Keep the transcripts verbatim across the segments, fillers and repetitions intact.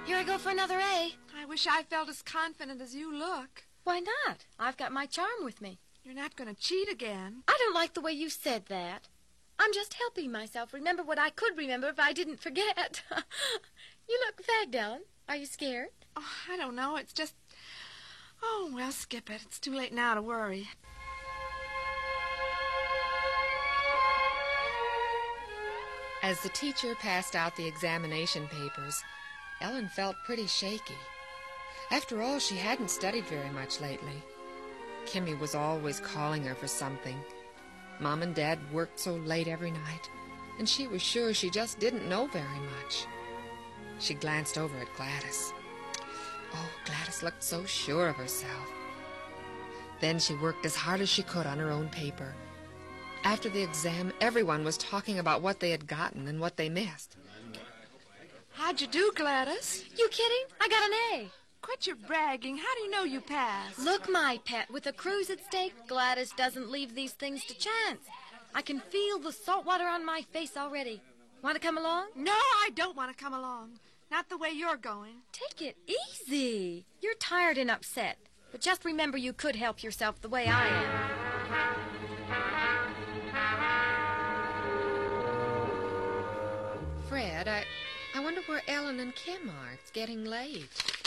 Here I go for another A. I wish I felt as confident as you look. Why not? I've got my charm with me. You're not going to cheat again. I don't like the way you said that. I'm just helping myself remember what I could remember if I didn't forget. You look fagged, Ellen. Are you scared? Oh, I don't know. It's just... Oh, well, skip it. It's too late now to worry. As the teacher passed out the examination papers, Ellen felt pretty shaky. After all, she hadn't studied very much lately. Kimmy was always calling her for something. Mom and Dad worked so late every night, and she was sure she just didn't know very much. She glanced over at Gladys. Oh, Gladys looked so sure of herself. Then she worked as hard as she could on her own paper. After the exam, everyone was talking about what they had gotten and what they missed. How'd you do, Gladys? You kidding? I got an A. Quit your bragging. How do you know you passed? Look, my pet, with a cruise at stake, Gladys doesn't leave these things to chance. I can feel the salt water on my face already. Want to come along? No, I don't want to come along. Not the way you're going. Take it easy. You're tired and upset. But just remember you could help yourself the way I am. Fred, I, I wonder where Ellen and Kim are. It's getting late.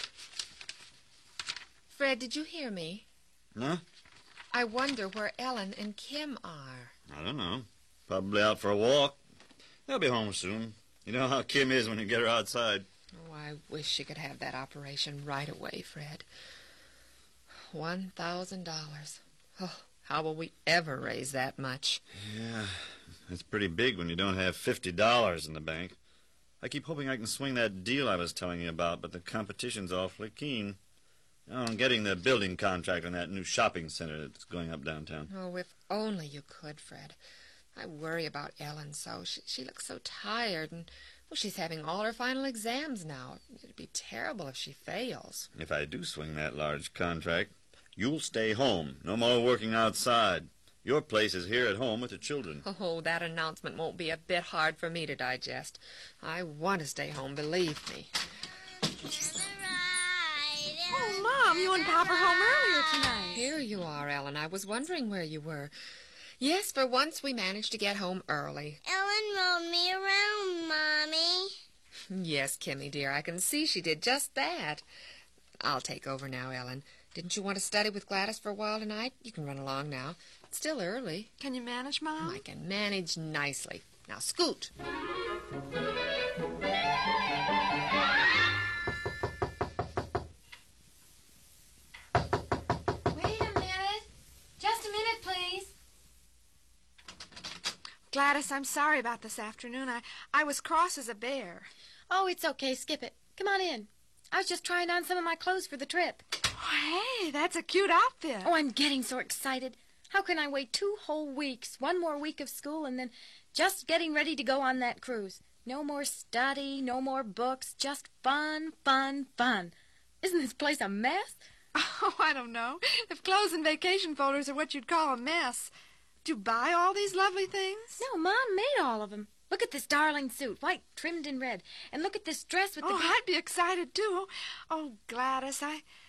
Fred, did you hear me? Huh? I wonder where Ellen and Kim are. I don't know. Probably out for a walk. They'll be home soon. You know how Kim is when you get her outside. Oh, I wish she could have that operation right away, Fred. One thousand dollars. Oh, how will we ever raise that much? Yeah, that's pretty big when you don't have fifty dollars in the bank. I keep hoping I can swing that deal I was telling you about, but the competition's awfully keen. Oh, I'm getting the building contract on that new shopping center that's going up downtown. Oh, if only you could, Fred. I worry about Ellen so. She, she looks so tired, and well, she's having all her final exams now. It'd be terrible if she fails. If I do swing that large contract, you'll stay home. No more working outside. Your place is here at home with the children. Oh, that announcement won't be a bit hard for me to digest. I want to stay home, believe me. Oh, Mom, you and Pop are home earlier tonight. Here you are, Ellen. I was wondering where you were. Yes, for once we managed to get home early. Ellen rolled me around, Mommy. Yes, Kimmy, dear, I can see she did just that. I'll take over now, Ellen. Didn't you want to study with Gladys for a while tonight? You can run along now. It's still early. Can you manage, Mom? I can manage nicely. Now, scoot. Gladys, I'm sorry about this afternoon. I, I was cross as a bear. Oh, it's okay. Skip it. Come on in. I was just trying on some of my clothes for the trip. Oh, hey, that's a cute outfit. Oh, I'm getting so excited. How can I wait two whole weeks, one more week of school, and then just getting ready to go on that cruise? No more study, no more books, just fun, fun, fun. Isn't this place a mess? Oh, I don't know. If clothes and vacation folders are what you'd call a mess. Did you buy all these lovely things? No, Mom made all of them. Look at this darling suit, white trimmed in red. And look at this dress with the... Oh, I'd be excited, too. Oh, Gladys, I,